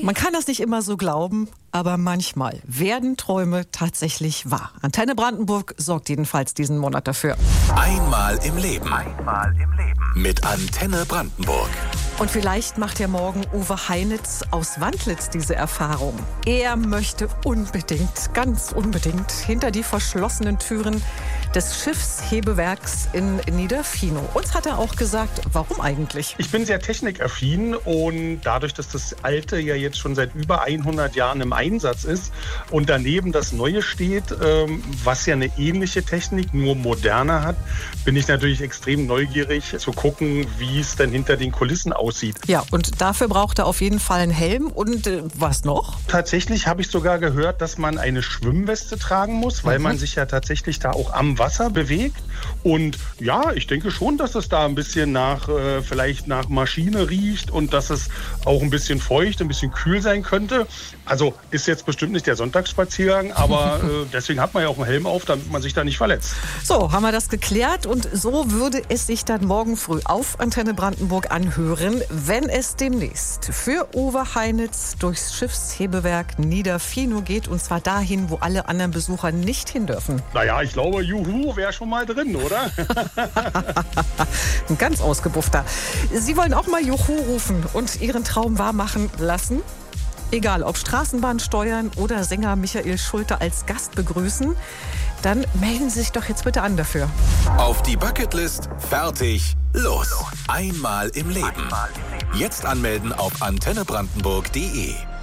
Man kann das nicht immer so glauben, aber manchmal werden Träume tatsächlich wahr. Antenne Brandenburg sorgt jedenfalls diesen Monat dafür. Einmal im Leben. Mit Antenne Brandenburg. Und vielleicht macht ja morgen Uwe Heinitz aus Wandlitz diese Erfahrung. Er möchte unbedingt, ganz unbedingt, hinter die verschlossenen Türen des Schiffshebewerks in Niederfinow. Uns hat er auch gesagt, warum eigentlich? Ich bin sehr technikaffin und dadurch, dass das Alte ja jetzt schon seit über 100 Jahren im Einsatz ist und daneben das Neue steht, was ja eine ähnliche Technik, nur moderner hat, bin ich natürlich extrem neugierig zu gucken, wie es denn hinter den Kulissen aussieht. Ja, und dafür braucht er auf jeden Fall einen Helm und was noch? Tatsächlich habe ich sogar gehört, dass man eine Schwimmweste tragen muss, weil man sich ja tatsächlich da auch am Wasser bewegt. Und ja, ich denke schon, dass es da ein bisschen vielleicht nach Maschine riecht und dass es auch ein bisschen feucht, ein bisschen kühl sein könnte. Also ist jetzt bestimmt nicht der Sonntagsspaziergang, aber deswegen hat man ja auch einen Helm auf, damit man sich da nicht verletzt. So, haben wir das geklärt und so würde es sich dann morgen früh auf Antenne Brandenburg anhören, wenn es demnächst für Uwe Heinitz durchs Schiffshebewerk Niederfinow geht und zwar dahin, wo alle anderen Besucher nicht hin dürfen. Naja, ich glaube, Juhu wäre schon mal drin, oder? Ein ganz ausgebuffter. Sie wollen auch mal Juhu rufen und Ihren Traum wahrmachen lassen? Egal, ob Straßenbahn steuern oder Sänger Michael Schulte als Gast begrüßen, dann melden Sie sich doch jetzt bitte an dafür. Auf die Bucketlist, fertig, los. Einmal im Leben. Jetzt anmelden auf antennebrandenburg.de.